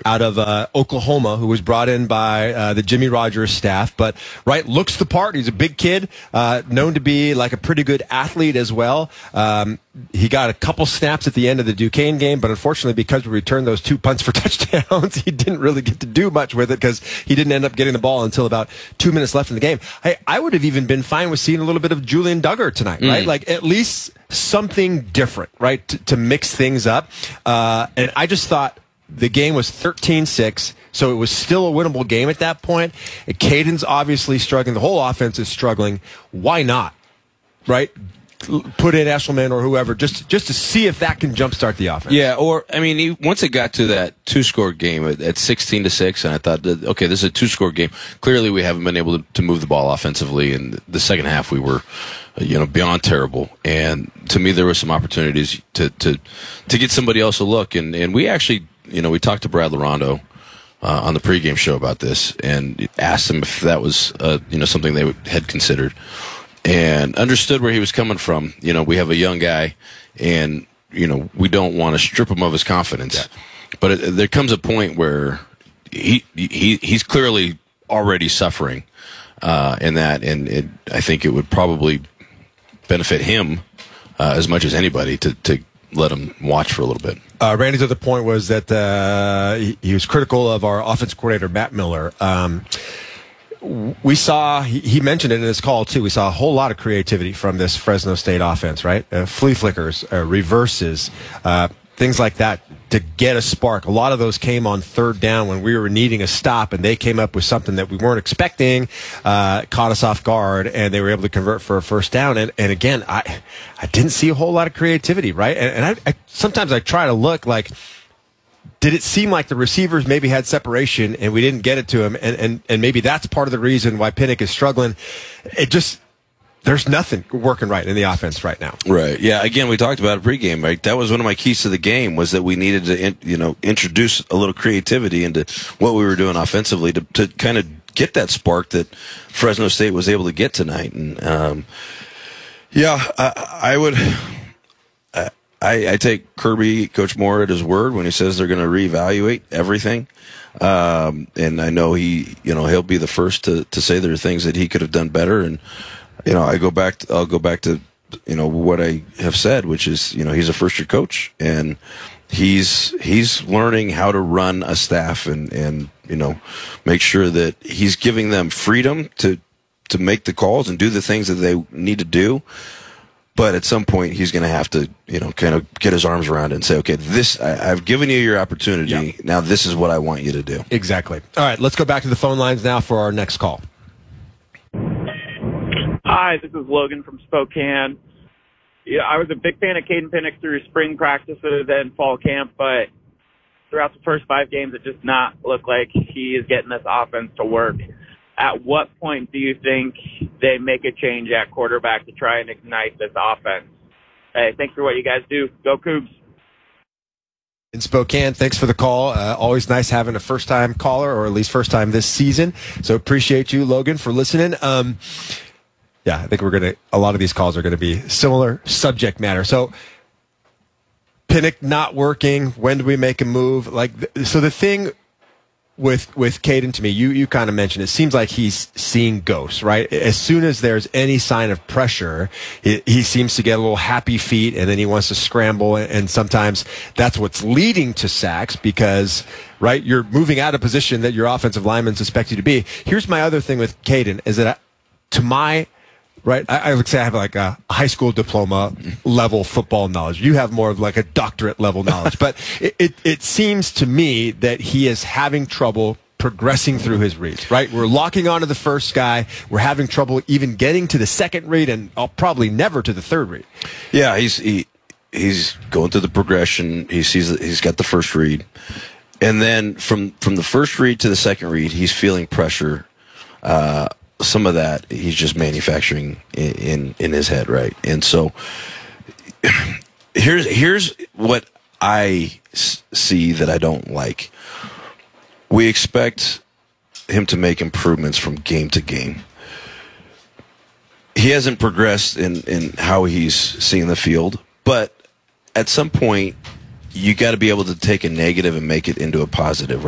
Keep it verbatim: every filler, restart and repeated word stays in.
out of uh, Oklahoma, who was brought in by uh, the Jimmy Rogers staff, but right looks the part. He's a big kid, uh, known to be like a pretty good athlete as well. Um, he got a couple snaps at the end of the Duquesne game, but unfortunately, because we returned those two punts for touchdowns, he didn't really get to do much with it because he didn't end up getting the ball until about two minutes left in the game. Hey, I would have even been fine with seeing a little bit of Julian Duggar tonight, mm. right? Like at least something different, right, to, to mix things up. Uh, and I just thought the game was thirteen six, so it was still a winnable game at that point. Caden's obviously struggling. The whole offense is struggling. Why not, right? Put in Eshelman or whoever just just to see if that can jumpstart the offense. Yeah, or I mean, he, once it got to that two-score game at, at sixteen to six, and I thought, that, okay, this is a two-score game. Clearly, we haven't been able to, to move the ball offensively. In the second half, we were, you know, beyond terrible. And to me, there were some opportunities to to to get somebody else a look. And and we actually, you know, we talked to Brad Larondo uh, on the pregame show about this, and asked him if that was, uh, you know, something they had considered. And understood where he was coming from. You know, we have a young guy, and, you know, we don't want to strip him of his confidence. Yeah. But it, there comes a point where he he he's clearly already suffering uh, in that, and it, I think it would probably benefit him uh, as much as anybody to, to let him watch for a little bit. Uh, Randy's other point was that uh, he, he was critical of our offensive coordinator, Matt Miller. Um We saw, he mentioned it in his call too, we saw a whole lot of creativity from this Fresno State offense, right? Uh, flea flickers, uh, reverses, uh, things like that to get a spark. A lot of those came on third down when we were needing a stop, and they came up with something that we weren't expecting, uh, caught us off guard, and they were able to convert for a first down. And, and again, I I didn't see a whole lot of creativity, right? And, and I, I sometimes I try to look like, did it seem like the receivers maybe had separation and we didn't get it to him? And, and, and maybe that's part of the reason why Pinnock is struggling. It just, there's nothing working right in the offense right now. Right. Yeah. Again, we talked about it pregame, right? That was one of my keys to the game, was that we needed to, in, you know, introduce a little creativity into what we were doing offensively to, to kind of get that spark that Fresno State was able to get tonight. And, um, yeah, I, I would, I, I take Kirby, Coach Moore, at his word when he says they're going to reevaluate everything. Um, and I know he, you know, he'll be the first to, to say there are things that he could have done better. And, you know, I go back, to, I'll go back to, you know, what I have said, which is, you know, he's a first year coach, and he's, he's learning how to run a staff and, and, you know, make sure that he's giving them freedom to, to make the calls and do the things that they need to do. But at some point, he's going to have to, you know, kind of get his arms around it and say, okay, this, I, I've given you your opportunity. Yeah. Now this is what I want you to do. Exactly. All right, let's go back to the phone lines now for our next call. Hi, this is Logan from Spokane. Yeah, I was a big fan of Caden Pinnock through spring practices and fall camp, but throughout the first five games, it just not look like he is getting this offense to work. At what point do you think they make a change at quarterback to try and ignite this offense? Hey, thanks for what you guys do. Go Cougs. In Spokane, thanks for the call. Uh, always nice having a first-time caller, or at least first time this season. So appreciate you, Logan, for listening. Um, yeah, I think we're going to, a lot of these calls are going to be similar subject matter. So Pinnock not working. When do we make a move? Like, th- so the thing with with Caden, to me, you you kind of mentioned, it seems like he's seeing ghosts, right? As soon as there's any sign of pressure, he, he seems to get a little happy feet, and then he wants to scramble, and, and sometimes that's what's leading to sacks because, right, you're moving out of position that your offensive linemen suspect you to be. Here's my other thing with Caden, is that I, to my Right, I, I would say I have like a high school diploma level football knowledge. You have more of like a doctorate level knowledge. But it, it, it seems to me that he is having trouble progressing through his reads, right? We're locking onto the first guy. We're having trouble even getting to the second read, and I'll probably never to the third read. Yeah, he's he, he's going through the progression. He sees that he's got the first read. And then from, from the first read to the second read, he's feeling pressure. Uh, some of that he's just manufacturing in, in, in his head, right? And so here's here's what I s- see that I don't like. We expect him to make improvements from game to game. He hasn't progressed in, in how he's seeing the field, but at some point you got to be able to take a negative and make it into a positive.